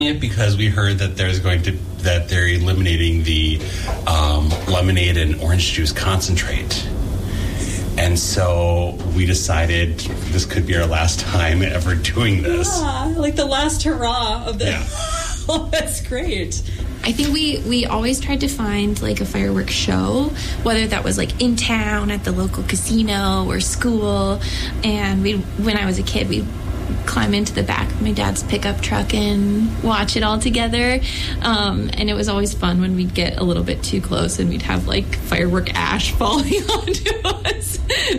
it because we heard that that they're eliminating the lemonade and orange juice concentrate. And so we decided this could be our last time ever doing this. Yeah, like the last hurrah of the... Yeah. Oh, that's great. I think we always tried to find like a fireworks show, whether that was like in town at the local casino or school. And when I was a kid, we'd climb into the back of my dad's pickup truck and watch it all together. And it was always fun when we'd get a little bit too close and we'd have like firework ash falling onto us.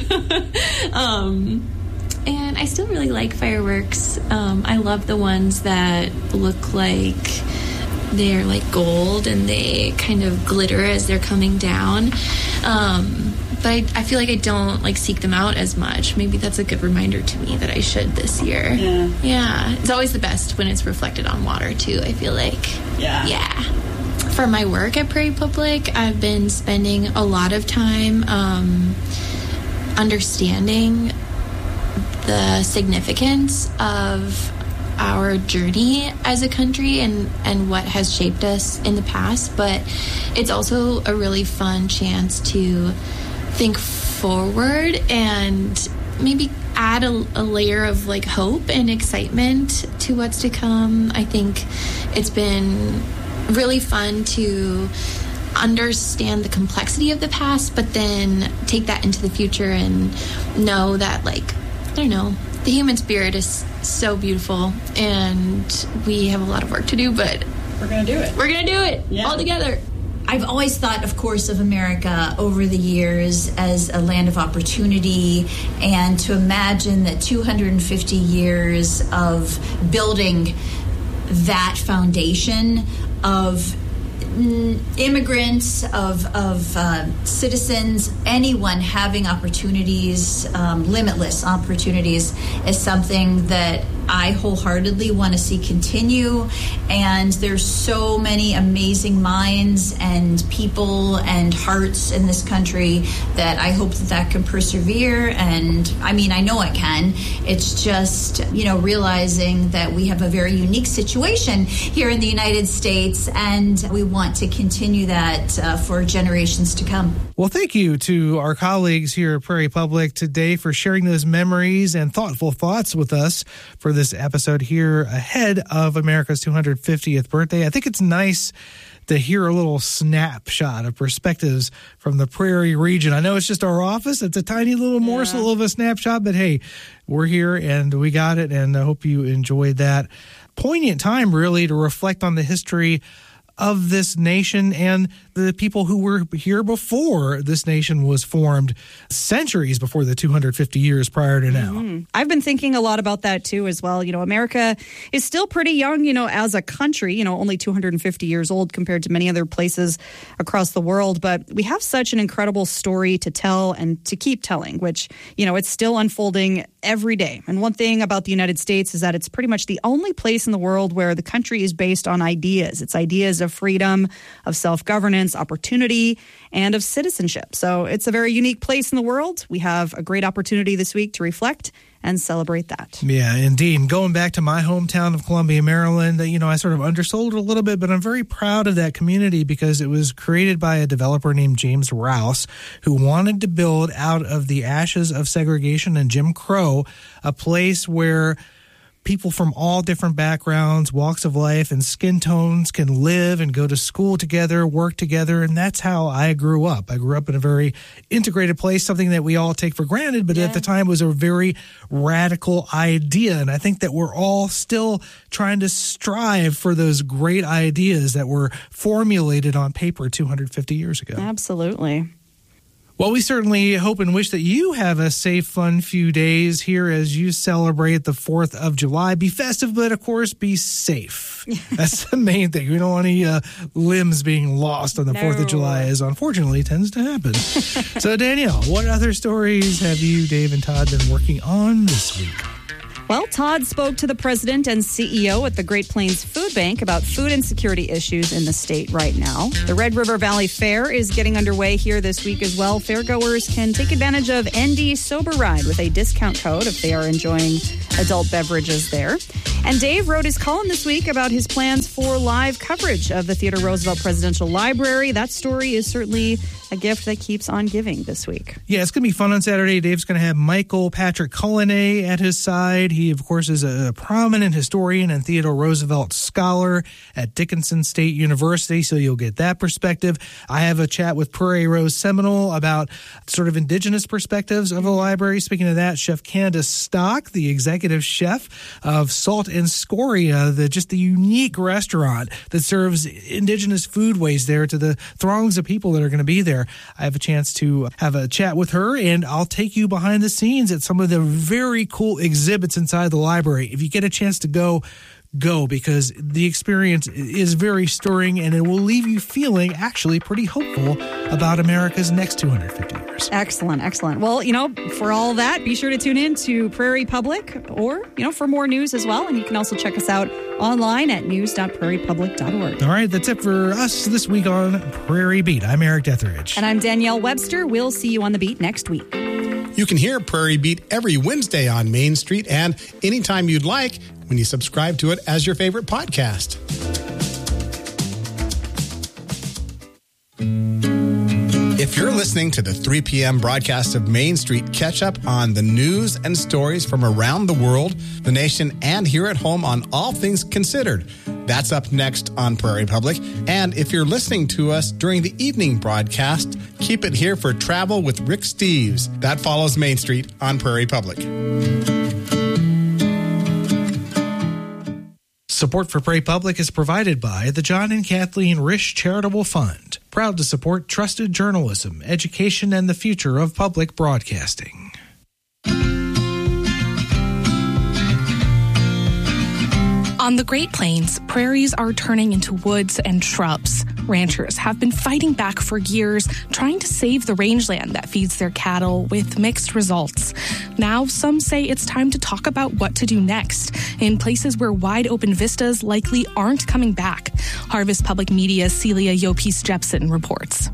And I still really like fireworks. I love the ones that look like they're like gold and they kind of glitter as they're coming down. But I feel like I don't like seek them out as much. Maybe that's a good reminder to me that I should this year. Yeah. It's always the best when it's reflected on water too, I feel like. Yeah. For my work at Prairie Public, I've been spending a lot of time understanding the significance of our journey as a country and what has shaped us in the past. But it's also a really fun chance to think forward and maybe add a layer of like hope and excitement to what's to come. I think it's been really fun to understand the complexity of the past, but then take that into the future and know that, like, I don't know, the human spirit is so beautiful and we have a lot of work to do, but we're going to do it. We're going to do it all together. I've always thought, of course, of America over the years as a land of opportunity, and to imagine that 250 years of building that foundation of immigrants, of citizens, anyone having opportunities, limitless opportunities, is something that I wholeheartedly want to see continue. And there's so many amazing minds and people and hearts in this country that I hope that can persevere. And I mean, I know it can. It's just, realizing that we have a very unique situation here in the United States, and we want to continue that for generations to come. Well, thank you to our colleagues here at Prairie Public today for sharing those memories and thoughtful thoughts with us for this episode here ahead of America's 250th birthday. I think it's nice to hear a little snapshot of perspectives from the Prairie region. I know it's just our office. It's a tiny little morsel of a snapshot, but hey, we're here and we got it, and I hope you enjoyed that. Poignant time, really, to reflect on the history of this nation and the people who were here before this nation was formed, centuries before the 250 years prior to now. Mm-hmm. I've been thinking a lot about that too as well. America is still pretty young, as a country, only 250 years old compared to many other places across the world. But we have such an incredible story to tell and to keep telling, which, it's still unfolding every day. And one thing about the United States is that it's pretty much the only place in the world where the country is based on ideas. It's ideas of freedom, of self-governance, opportunity, and of citizenship. So it's a very unique place in the world. We have a great opportunity this week to reflect and celebrate that. Yeah, indeed. And going back to my hometown of Columbia, Maryland, I sort of undersold it a little bit, but I'm very proud of that community because it was created by a developer named James Rouse, who wanted to build out of the ashes of segregation and Jim Crow a place where people from all different backgrounds, walks of life, and skin tones can live and go to school together, work together, and that's how I grew up. I grew up in a very integrated place, something that we all take for granted, but at the time was a very radical idea, and I think that we're all still trying to strive for those great ideas that were formulated on paper 250 years ago. Absolutely. Well, we certainly hope and wish that you have a safe, fun few days here as you celebrate the 4th of July. Be festive, but of course, be safe. That's the main thing. We don't want any limbs being lost on the 4th of July, as unfortunately tends to happen. So, Danielle, what other stories have you, Dave, and Todd been working on this week? Well, Todd spoke to the president and CEO at the Great Plains Food Bank about food insecurity issues in the state right now. The Red River Valley Fair is getting underway here this week as well. Fairgoers can take advantage of ND Sober Ride with a discount code if they are enjoying adult beverages there. And Dave wrote his column this week about his plans for live coverage of the Theodore Roosevelt Presidential Library. That story is certainly a gift that keeps on giving this week. Yeah, it's going to be fun on Saturday. Dave's going to have Michael Patrick Cullinay at his side. He, of course, is a prominent historian and Theodore Roosevelt scholar at Dickinson State University, so you'll get that perspective. I have a chat with Prairie Rose Seminole about sort of indigenous perspectives of the library. Speaking of that, Chef Candace Stock, the executive chef of Salt and Scoria, the unique restaurant that serves indigenous foodways there to the throngs of people that are going to be there. I have a chance to have a chat with her, and I'll take you behind the scenes at some of the very cool exhibits inside the library. If you get a chance to go, because the experience is very stirring, and it will leave you feeling actually pretty hopeful about America's next 250 years. Excellent. Well, for all that, be sure to tune in to Prairie Public or, for more news as well. And you can also check us out online at news.prairiepublic.org. All right, that's it for us this week on Prairie Beat. I'm Eric Detheridge. And I'm Danielle Webster. We'll see you on the beat next week. You can hear Prairie Beat every Wednesday on Main Street and anytime you'd like when you subscribe to it as your favorite podcast. If you're listening to the 3 p.m. broadcast of Main Street, catch up on the news and stories from around the world, the nation, and here at home on All Things Considered. That's up next on Prairie Public. And if you're listening to us during the evening broadcast, keep it here for Travel with Rick Steves. That follows Main Street on Prairie Public. Support for Prairie Public is provided by the John and Kathleen Risch Charitable Fund, proud to support trusted journalism, education, and the future of public broadcasting. On the Great Plains, prairies are turning into woods and shrubs. Ranchers have been fighting back for years, trying to save the rangeland that feeds their cattle with mixed results. Now, some say it's time to talk about what to do next in places where wide open vistas likely aren't coming back. Harvest Public Media's Celia Yopes-Jepson reports.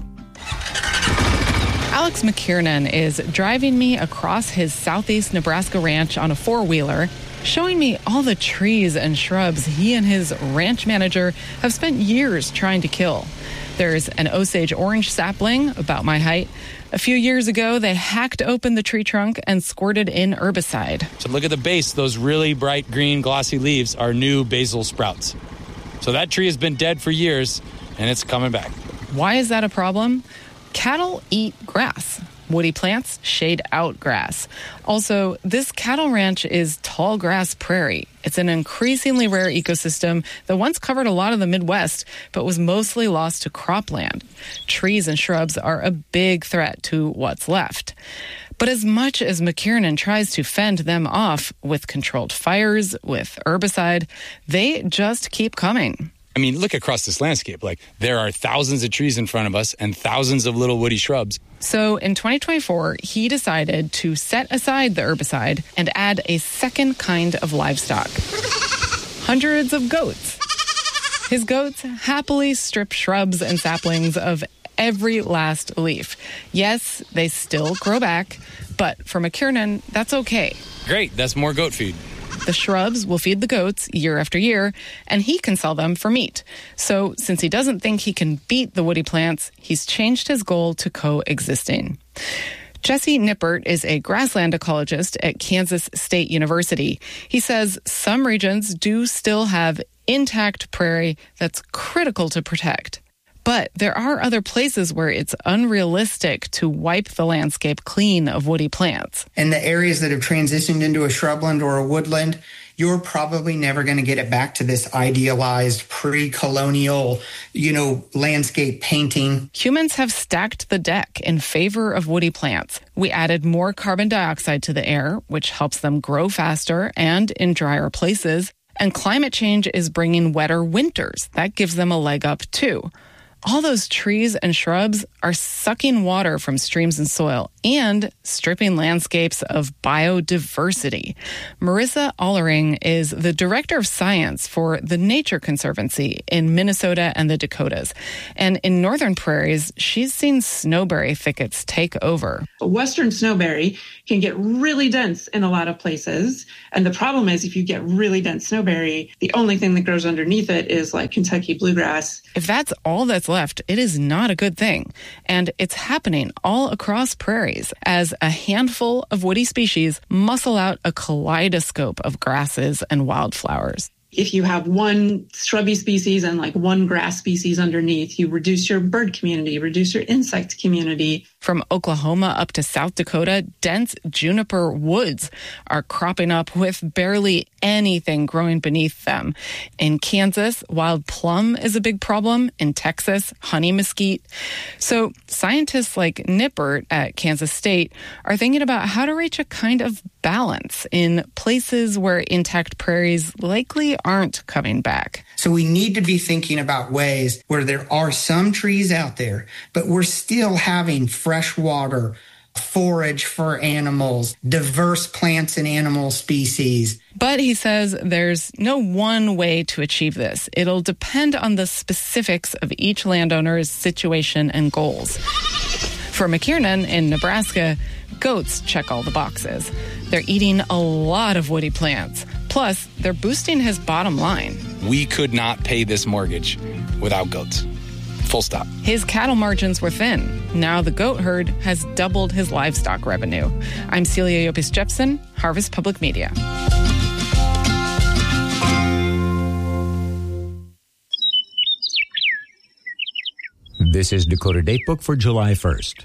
Alex McKiernan is driving me across his southeast Nebraska ranch on a four-wheeler, showing me all the trees and shrubs he and his ranch manager have spent years trying to kill. There's an Osage orange sapling about my height. A few years ago, they hacked open the tree trunk and squirted in herbicide. So look at the base. Those really bright green glossy leaves are new basil sprouts. So that tree has been dead for years, and it's coming back. Why is that a problem? Cattle eat grass. Woody plants shade out grass. Also, this cattle ranch is tall grass prairie. It's an increasingly rare ecosystem that once covered a lot of the Midwest, but was mostly lost to cropland. Trees and shrubs are a big threat to what's left. But as much as McKiernan tries to fend them off with controlled fires, with herbicide, they just keep coming. I mean, look across this landscape. There are thousands of trees in front of us and thousands of little woody shrubs. So in 2024, he decided to set aside the herbicide and add a second kind of livestock. Hundreds of goats. His goats happily strip shrubs and saplings of every last leaf. Yes, they still grow back, but for McKiernan, that's okay. Great, that's more goat feed. The shrubs will feed the goats year after year, and he can sell them for meat. So since he doesn't think he can beat the woody plants, he's changed his goal to coexisting. Jesse Nippert is a grassland ecologist at Kansas State University. He says some regions do still have intact prairie that's critical to protect. But there are other places where it's unrealistic to wipe the landscape clean of woody plants. In the areas that have transitioned into a shrubland or a woodland, you're probably never going to get it back to this idealized pre-colonial, landscape painting. Humans have stacked the deck in favor of woody plants. We added more carbon dioxide to the air, which helps them grow faster and in drier places. And climate change is bringing wetter winters. That gives them a leg up, too. All those trees and shrubs are sucking water from streams and soil and stripping landscapes of biodiversity. Marissa Allering is the director of science for the Nature Conservancy in Minnesota and the Dakotas. And in northern prairies, she's seen snowberry thickets take over. Western snowberry can get really dense in a lot of places. And the problem is if you get really dense snowberry, the only thing that grows underneath it is like Kentucky bluegrass. If that's all that's left, it is not a good thing. And it's happening all across prairies as a handful of woody species muscle out a kaleidoscope of grasses and wildflowers. If you have one shrubby species and like one grass species underneath, you reduce your bird community, reduce your insect community. From Oklahoma up to South Dakota, dense juniper woods are cropping up with barely anything growing beneath them. In Kansas, wild plum is a big problem. In Texas, honey mesquite. So scientists like Nippert at Kansas State are thinking about how to reach a kind of balance in places where intact prairies likely aren't coming back. So we need to be thinking about ways where there are some trees out there, but we're still having fresh water, forage for animals, diverse plants and animal species. But he says there's no one way to achieve this. It'll depend on the specifics of each landowner's situation and goals. For McKiernan in Nebraska, goats check all the boxes. They're eating a lot of woody plants. Plus, they're boosting his bottom line. We could not pay this mortgage without goats. Full stop. His cattle margins were thin. Now the goat herd has doubled his livestock revenue. I'm Celia Yopis Jepson, Harvest Public Media. This is Dakota Datebook for July 1st.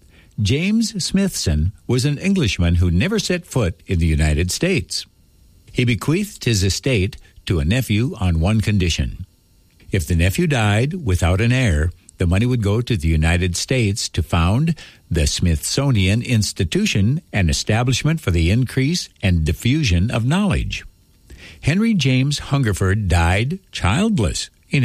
James Smithson was an Englishman who never set foot in the United States. He bequeathed his estate to a nephew on one condition. If the nephew died without an heir, the money would go to the United States to found the Smithsonian Institution, an establishment for the increase and diffusion of knowledge. Henry James Hungerford died childless in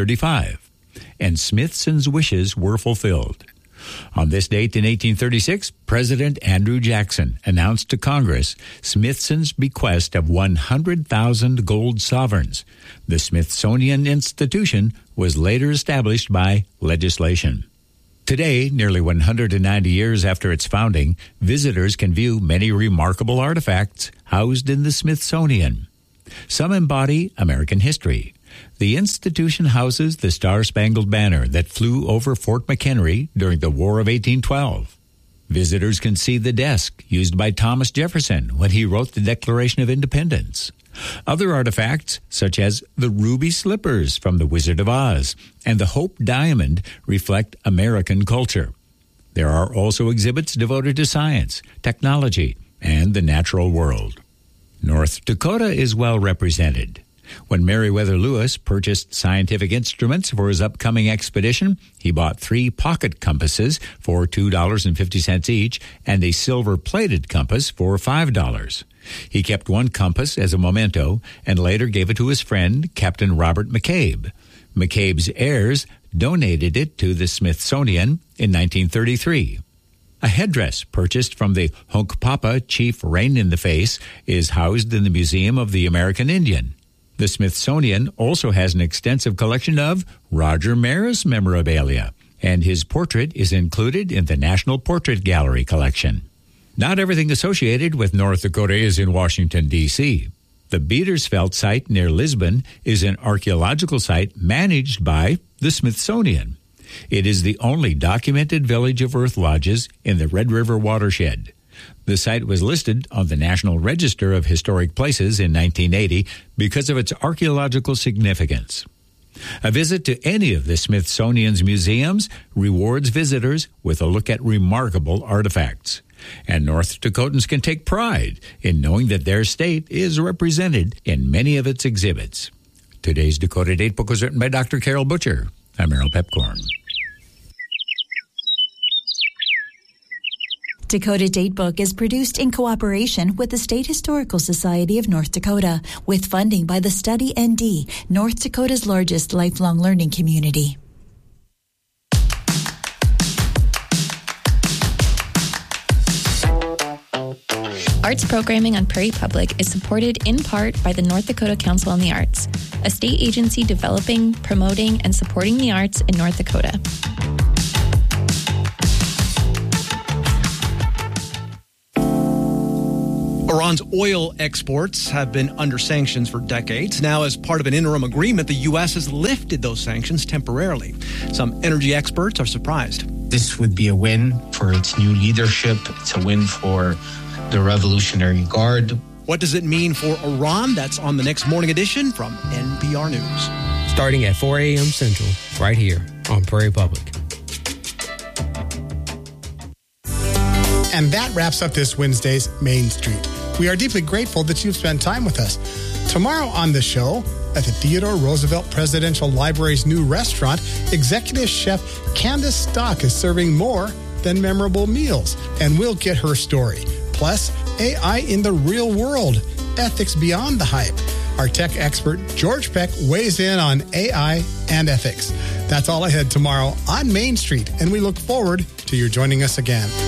1835, and Smithson's wishes were fulfilled. On this date in 1836, President Andrew Jackson announced to Congress Smithson's bequest of 100,000 gold sovereigns. The Smithsonian Institution was later established by legislation. Today, nearly 190 years after its founding, visitors can view many remarkable artifacts housed in the Smithsonian. Some embody American history. The institution houses the Star-Spangled Banner that flew over Fort McHenry during the War of 1812. Visitors can see the desk used by Thomas Jefferson when he wrote the Declaration of Independence. Other artifacts, such as the ruby slippers from The Wizard of Oz and the Hope Diamond, reflect American culture. There are also exhibits devoted to science, technology, and the natural world. North Dakota is well represented. When Meriwether Lewis purchased scientific instruments for his upcoming expedition, he bought 3 pocket compasses for $2.50 each and a silver-plated compass for $5. He kept one compass as a memento and later gave it to his friend, Captain Robert McCabe. McCabe's heirs donated it to the Smithsonian in 1933. A headdress purchased from the Hunkpapa chief Rain-in-the-Face is housed in the Museum of the American Indian. The Smithsonian also has an extensive collection of Roger Maris memorabilia, and his portrait is included in the National Portrait Gallery collection. Not everything associated with North Dakota is in Washington, D.C. The Betersfeld site near Lisbon is an archaeological site managed by the Smithsonian. It is the only documented village of earth lodges in the Red River watershed. The site was listed on the National Register of Historic Places in 1980 because of its archaeological significance. A visit to any of the Smithsonian's museums rewards visitors with a look at remarkable artifacts. And North Dakotans can take pride in knowing that their state is represented in many of its exhibits. Today's Dakota Datebook was written by Dr. Carol Butcher. I'm Errol Pepcorn. Dakota Datebook is produced in cooperation with the State Historical Society of North Dakota, with funding by the Study ND, North Dakota's largest lifelong learning community. Arts programming on Prairie Public is supported in part by the North Dakota Council on the Arts, a state agency developing, promoting, and supporting the arts in North Dakota. Iran's oil exports have been under sanctions for decades. Now, as part of an interim agreement, the U.S. has lifted those sanctions temporarily. Some energy experts are surprised. This would be a win for its new leadership. It's a win for the Revolutionary Guard. What does it mean for Iran? That's on the next morning edition from NPR News. Starting at 4 a.m. Central, right here on Prairie Public. And that wraps up this Wednesday's Main Street. We are deeply grateful that you've spent time with us. Tomorrow on the show, at the Theodore Roosevelt Presidential Library's new restaurant, executive chef Candace Stock is serving more than memorable meals, and we'll get her story. Plus, AI in the real world, ethics beyond the hype. Our tech expert, George Peck, weighs in on AI and ethics. That's all ahead tomorrow on Main Street, and we look forward to your joining us again.